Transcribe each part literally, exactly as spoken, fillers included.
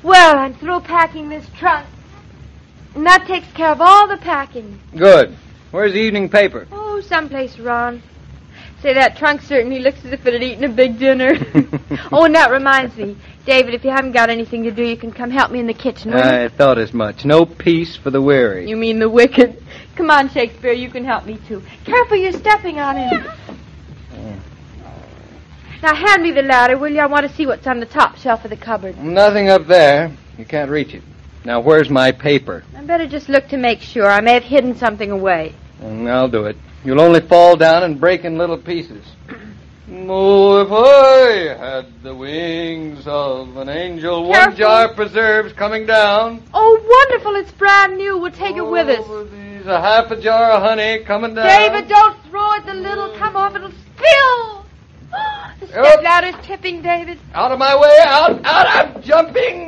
Well, I'm through packing this trunk. And that takes care of all the packing. Good. Where's the evening paper? Oh, someplace around. Say, that trunk certainly looks as if it had eaten a big dinner. Oh, and that reminds me. David, if you haven't got anything to do, you can come help me in the kitchen, will I you? thought as much. No peace for the weary. You mean the wicked. Come on, Shakespeare, you can help me, too. Careful, you're stepping on him. Mm. Now, hand me the ladder, will you? I want to see what's on the top shelf of the cupboard. Nothing up there. You can't reach it. Now, where's my paper? I better just look to make sure. I may have hidden something away. Mm, I'll do it. You'll only fall down and break in little pieces. Oh, if I had the wings of an angel, Careful. one jar of preserves coming down. Oh, wonderful. It's brand new. We'll take it with us. Oh, there's a half a jar of honey coming down. David, don't throw it. The lid'll come off. It'll spill. The step Yep. ladder's tipping, David. Out of my way. Out, out. I'm jumping.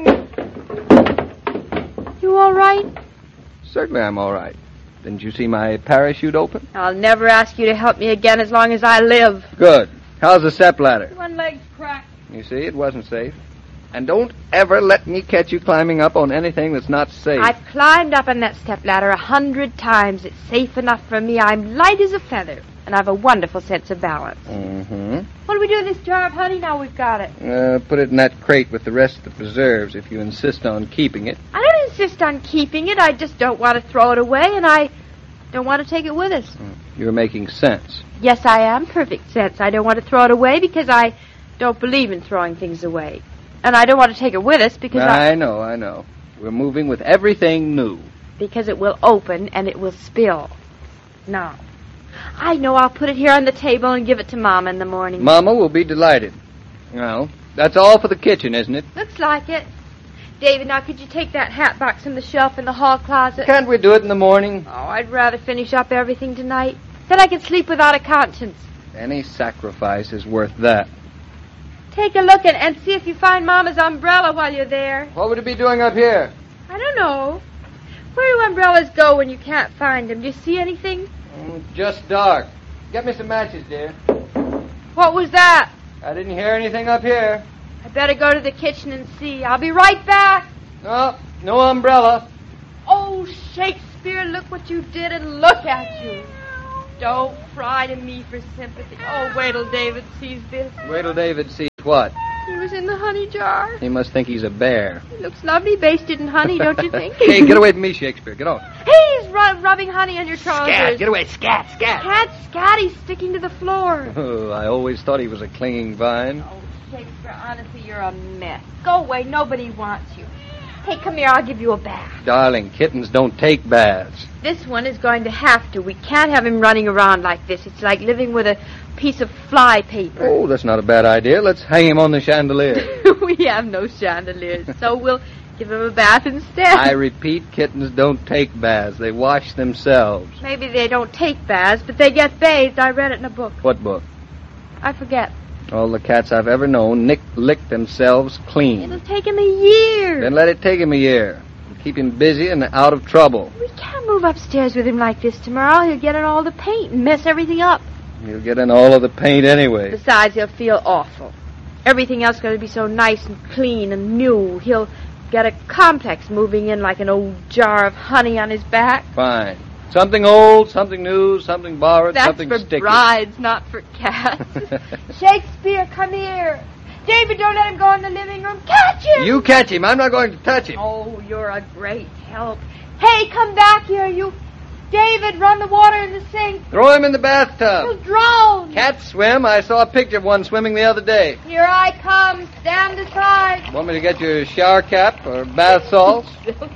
You all right? Certainly I'm all right. Didn't you see my parachute open? I'll never ask you to help me again as long as I live. Good. How's the step ladder? One leg's cracked. You see, it wasn't safe. And don't ever let me catch you climbing up on anything that's not safe. I've climbed up on that step ladder a hundred times. It's safe enough for me. I'm light as a feather, and I've a wonderful sense of balance. Mm-hmm. What do we do with this jar of honey now we've got it? Uh, put it in that crate with the rest of the preserves if you insist on keeping it. I don't insist on keeping it. I just don't want to throw it away, and I don't want to take it with us. You're making sense. Yes, I am. Perfect sense. I don't want to throw it away because I don't believe in throwing things away. And I don't want to take it with us because I... I know, I know. We're moving with everything new. Because it will open and it will spill. Now, I know I'll put it here on the table and give it to Mama in the morning. Mama will be delighted. Well, that's all for the kitchen, isn't it? Looks like it. David, now could you take that hat box from the shelf in the hall closet? Can't we do it in the morning? Oh, I'd rather finish up everything tonight. Then I can sleep without a conscience. Any sacrifice is worth that. Take a look and, and see if you find Mama's umbrella while you're there. What would it be doing up here? I don't know. Where do umbrellas go when you can't find them? Do you see anything? Mm, just dark. Get me some matches, dear. What was that? I didn't hear anything up here. I better go to the kitchen and see. I'll be right back. No, no umbrella. Oh, Shakespeare, look what you did and look at you. Don't cry to me for sympathy. Oh, wait till David sees this. Wait till David sees what? He was in the honey jar. He must think he's a bear. He looks lovely basted in honey, don't you think? Hey, get away from me, Shakespeare. Get on. Hey, he's ru- rubbing honey on your trousers. Scat, get away. Scat, scat. Cat, scat, he's sticking to the floor. Oh, I always thought he was a clinging vine. Oh, Shakespeare, honestly, you're a mess. Go away. Nobody wants you. Hey, come here. I'll give you a bath. Darling, kittens don't take baths. This one is going to have to. We can't have him running around like this. It's like living with a piece of fly paper. Oh, that's not a bad idea. Let's hang him on the chandelier. We have no chandeliers, so we'll give him a bath instead. I repeat, kittens don't take baths. They wash themselves. Maybe they don't take baths, but they get bathed. I read it in a book. What book? I forget. All the cats I've ever known nick, lick themselves clean. It'll take him a year. Then let it take him a year. Keep him busy and out of trouble. We can't move upstairs with him like this tomorrow. He'll get in all the paint and mess everything up. He'll get in all of the paint anyway. Besides, he'll feel awful. Everything else going to be so nice and clean and new. He'll get a complex moving in like an old jar of honey on his back. Fine. Something old, something new, something borrowed, That's something for sticky. brides, not for cats. Shakespeare, come here. David, don't let him go in the living room. Catch him! You catch him. I'm not going to touch him. Oh, you're a great help. Hey, come back here, you. David, run the water in the sink. Throw him in the bathtub. He'll drown. Cats swim. I saw a picture of one swimming the other day. Here I come. Stand aside. Want me to get you a shower cap or bath salts?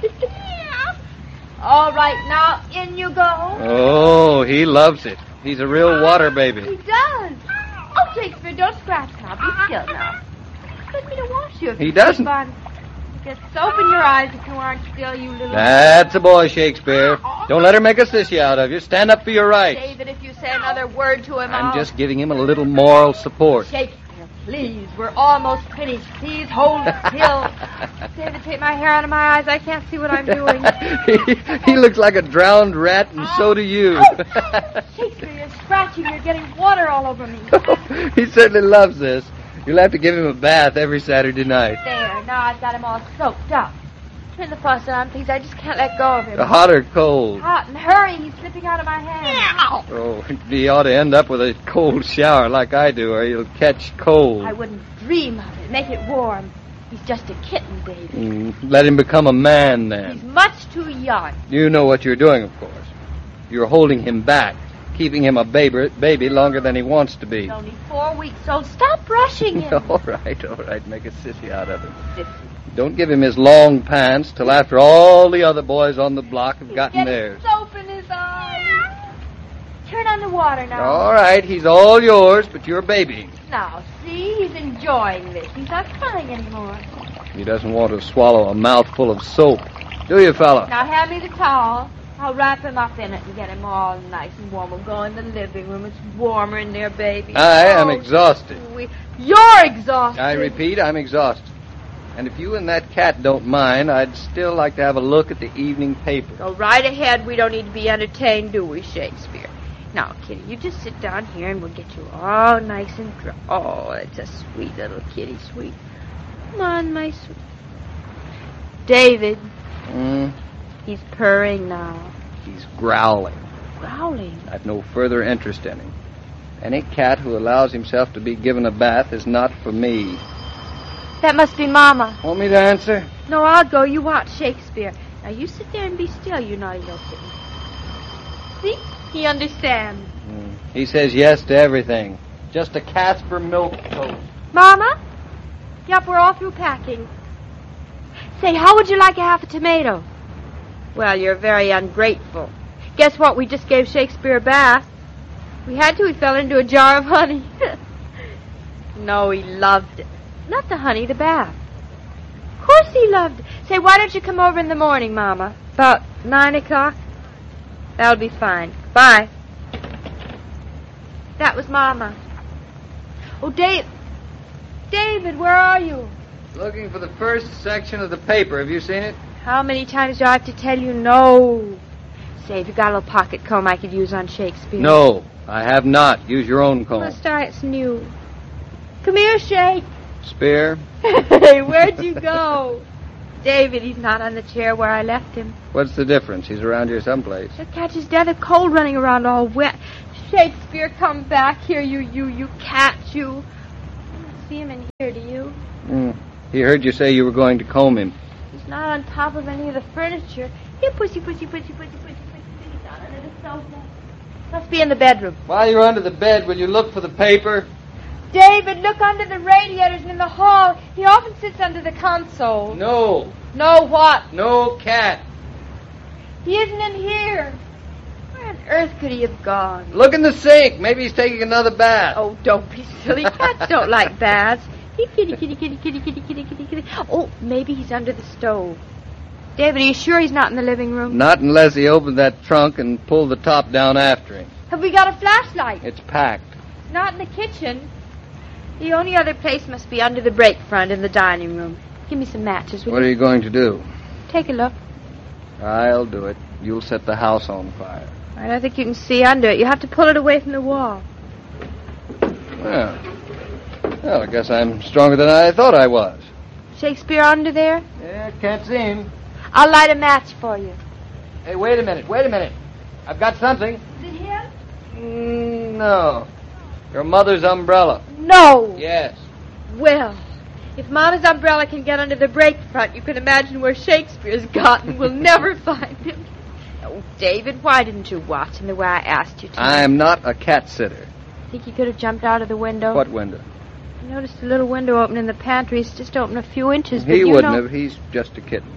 All right, now, in you go. Oh, he loves it. He's a real water baby. He does. Oh, Shakespeare, don't scratch now. Be still now. Expect me to wash you. If He you doesn't. keep on. Get soap in your eyes if you aren't still, you little... That's a boy, Shakespeare. Don't let her make a sissy out of you. Stand up for your rights. David, if you say another word to him, I'm I'll... just giving him a little moral support. Shakespeare, please. We're almost finished. Please hold still. David, take my hair out of my eyes. I can't see what I'm doing. he, he looks like a drowned rat, and so do you. Shakespeare, you're scratching. You're getting water all over me. He certainly loves this. You'll have to give him a bath every Saturday night. There, now I've got him all soaked up. Turn the faucet on, please. I just can't let go of him. The hot or cold? Hot, and hurry. He's slipping out of my hand. Oh, he ought to end up with a cold shower like I do, or he'll catch cold. I wouldn't dream of it. Make it warm. He's just a kitten, David. Mm, let him become a man, then. He's much too young. You know what you're doing, of course. You're holding him back, keeping him a baby, baby longer than he wants to be. He's only four weeks old. Stop rushing him. All right, all right. Make a sissy out of him. Sissy. Don't give him his long pants till after all the other boys on the block have He's gotten getting theirs. soap in his eyes. Turn on the water now. All right, he's all yours, but you're baby. Now, see, he's enjoying this. He's not crying anymore. He doesn't want to swallow a mouthful of soap. Do you, fella? Now, hand me the towel. I'll wrap him up in it and get him all nice and warm. We'll go in the living room. It's warmer in there, baby. I am Oh, exhausted. sweet. You're exhausted. I repeat, I'm exhausted. And if you and that cat don't mind, I'd still like to have a look at the evening paper. Go right ahead. We don't need to be entertained, do we, Shakespeare? Now, Kitty, you just sit down here and we'll get you all nice and dry. Oh, it's a sweet little kitty, sweet. Come on, my sweet. David. Mm, He's purring now. he's growling. Growling. I've no further interest in him. Any cat who allows himself to be given a bath is not for me. That must be Mama. Want me to answer? No, I'll go. You watch Shakespeare. Now, you sit there and be still, you naughty little kitten. See? He understands. Mm. He says yes to everything. Just a Casper milk toast. Mama? Yep, we're all through packing. Say, how would you like a half a tomato? Well, you're very ungrateful. Guess what? We just gave Shakespeare a bath. We had to. He fell into a jar of honey. No, he loved it. Not the honey, the bath. Of course he loved it. Say, why don't you come over in the morning, Mama? About nine o'clock? That'll be fine. Bye. That was Mama. Oh, Dave. David, where are you? Looking for the first section of the paper. Have you seen it? How many times do I have to tell you no? Say, have you got a little pocket comb I could use on Shakespeare? No, I have not. Use your own comb. Must I? It's new. Come here, Shake. Spear? Hey, where'd you go? David, he's not on the chair where I left him. What's the difference? He's around here someplace. He'll catch his death of cold running around all wet. Shakespeare, come back here, you, you, you cat, you. I don't see him in here, do you? Mm. He heard you say you were going to comb him. He's not on top of any of the furniture. Here, pussy, pussy, pussy, pussy, pussy, pussy. He's down under the sofa. Must be in the bedroom. While you're under the bed, will you look for the paper? David, look under the radiators in the hall. He often sits under the console. No. No what? No cat. He isn't in here. Where on earth could he have gone? Look in the sink. Maybe he's taking another bath. Oh, don't be silly. Cats don't like baths. He kitty, kitty, kitty, kitty, kitty, kitty, kitty, kitty. Oh, maybe he's under the stove. David, are you sure he's not in the living room? Not unless he opened that trunk and pulled the top down after him. Have we got a flashlight? It's packed. Not in the kitchen. The only other place must be under the break front in the dining room. Give me some matches, will What you? are you going to do? Take a look. I'll do it. You'll set the house on fire. I don't think you can see under it. You have to pull it away from the wall. Well, well, I guess I'm stronger than I thought I was. Shakespeare under there? Yeah, can't see him. I'll light a match for you. Hey, wait a minute, wait a minute. I've got something. Is it him? Mm, no. Your mother's umbrella. No. Yes. Well, if Mama's umbrella can get under the break front, you can imagine where Shakespeare's gotten. We'll never find him. Oh, David, why didn't you watch him the way I asked you to? I'm not a cat sitter. Think he could have jumped out of the window? What window? I noticed a little window open in the pantry. It's just open a few inches. But He you wouldn't know... have. He's just a kitten.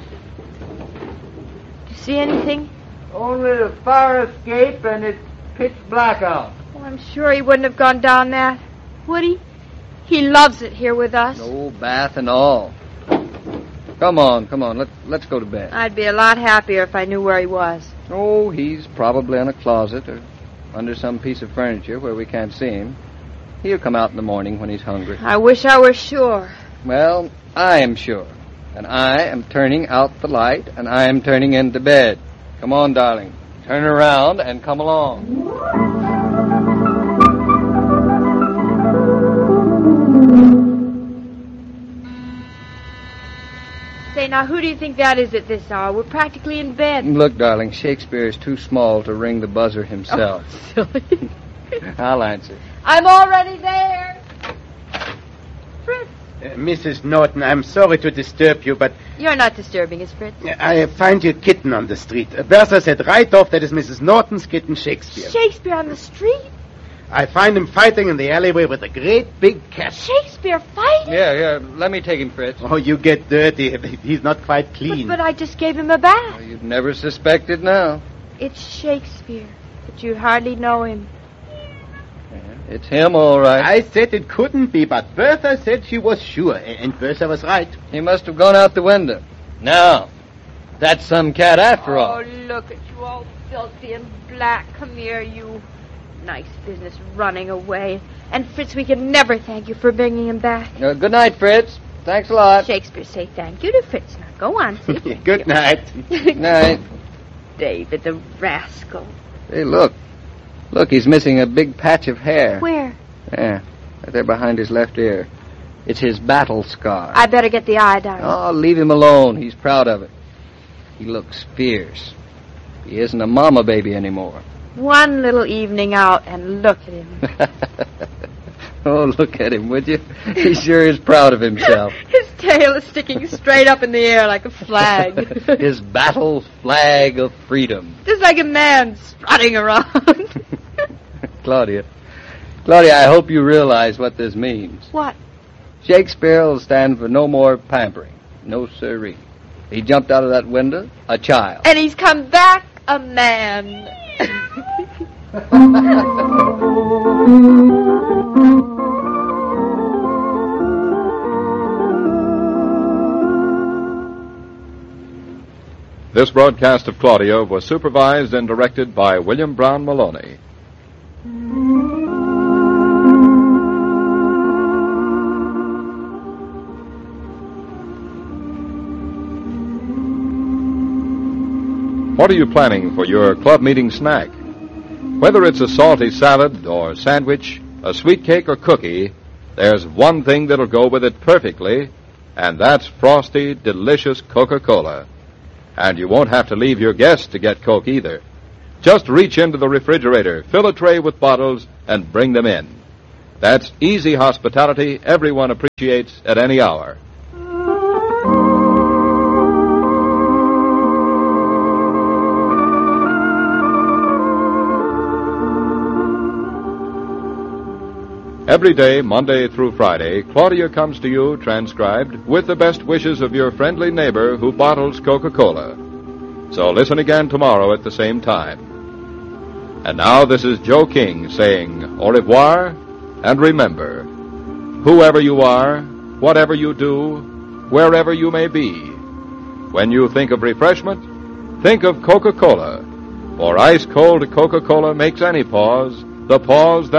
Do you see anything? Only the fire escape, and it's pitch black out. Well, I'm sure he wouldn't have gone down that. Would he? He loves it here with us. No bath and all. Come on, come on. Let's let's go to bed. I'd be a lot happier if I knew where he was. Oh, he's probably in a closet or under some piece of furniture where we can't see him. He'll come out in the morning when he's hungry. I wish I were sure. Well, I am sure. And I am turning out the light, and I am turning into bed. Come on, darling. Turn around and come along. Say, now, who do you think that is at this hour? We're practically in bed. Look, darling, Shakespeare is too small to ring the buzzer himself. Oh, silly. I'll answer. I'm already there. Fritz. Uh, Missus Norton, I'm sorry to disturb you, but... You're not disturbing us, Fritz. I find your kitten on the street. Uh, Bertha said right off that is Missus Norton's kitten, Shakespeare. Shakespeare on the street? I find him fighting in the alleyway with a great big cat. Shakespeare fighting? Yeah, yeah, let me take him, Fritz. Oh, you get dirty. He's not quite clean. But, but I just gave him a bath. Oh, you'd never suspect it now. It's Shakespeare, but you'd hardly know him. It's him, all right. I said it couldn't be, but Bertha said she was sure, and Bertha was right. He must have gone out the window. Now, that's some cat after Oh, all. look at you, all filthy and black. Come here, you. Nice business running away. And, Fritz, we can never thank you for bringing him back. Uh, good night, Fritz. Thanks a lot. Shakespeare, say thank you to Fritz. Now, go on. Say thank Good you. night. Good night. David, the rascal. Hey, look. Look, he's missing a big patch of hair. Where? Yeah, right there behind his left ear. It's his battle scar. I better get the iodine. Oh, leave him alone. He's proud of it. He looks fierce. He isn't a mama baby anymore. One little evening out, and look at him. Oh, look at him, would you? He sure is proud of himself. His tail is sticking straight up in the air like a flag. His battle flag of freedom. Just like a man strutting around. Claudia. Claudia, I hope you realize what this means. What? Shakespeare will stand for no more pampering. No siree. He jumped out of that window, a child. And he's come back a man. This broadcast of Claudia was supervised and directed by William Brown Maloney. What are you planning for your club meeting snack? Whether it's a salty salad or sandwich, a sweet cake or cookie, there's one thing that'll go with it perfectly, and that's frosty, delicious Coca-Cola. And you won't have to leave your guests to get Coke either. Just reach into the refrigerator, fill a tray with bottles, and bring them in. That's easy hospitality everyone appreciates at any hour. Every day, Monday through Friday, Claudia comes to you transcribed with the best wishes of your friendly neighbor who bottles Coca-Cola. So listen again tomorrow at the same time. And now this is Joe King saying au revoir, and remember, whoever you are, whatever you do, wherever you may be, when you think of refreshment, think of Coca-Cola. For ice-cold Coca-Cola makes any pause the pause that